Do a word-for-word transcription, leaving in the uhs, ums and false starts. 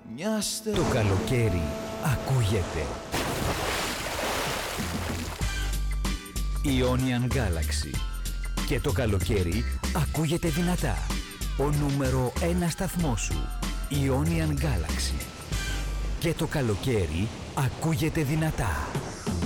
μια στεριά. Το καλοκαίρι ακούγεται. Ionian Galaxy. Και το καλοκαίρι ακούγεται δυνατά. Ο νούμερο ένα σταθμός σου. Ionian Galaxy. Και το καλοκαίρι ακούγεται δυνατά.